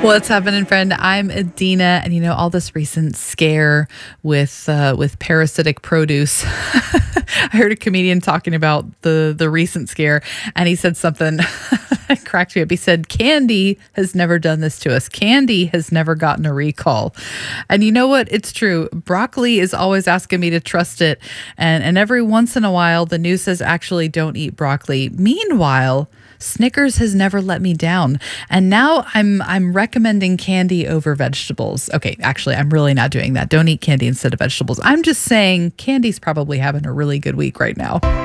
What's happening, friend? I'm Adina, and all this recent scare with parasitic produce. I heard a comedian talking about the recent scare, and he said something that cracked me up. He said, "Candy has never done this to us. Candy has never gotten a recall." And you know what? It's true. Broccoli is always asking me to trust it, and every once in a while, the news says actually don't eat broccoli. Meanwhile, Snickers has never let me down. And now I'm recommending candy over vegetables. Okay, actually, I'm really not doing that. Don't eat candy instead of vegetables. I'm just saying candy's probably having a really good week right now.